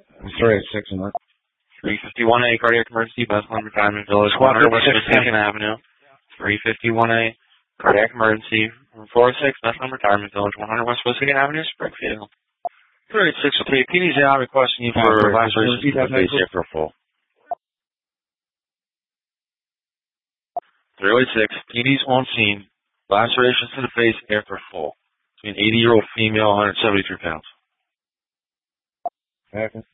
386 and what? 351A, cardiac emergency, Bethlehem Retirement Village, 100 West Michigan Avenue. 351A, cardiac emergency, 406, Bethlehem Retirement Village, 100 West Michigan Avenue, Springfield. 386 PD's out requesting you for lacerations to the face after full. 386, PD's on scene, lacerations to the face after full. An 80-year-old female, 173 pounds. Second.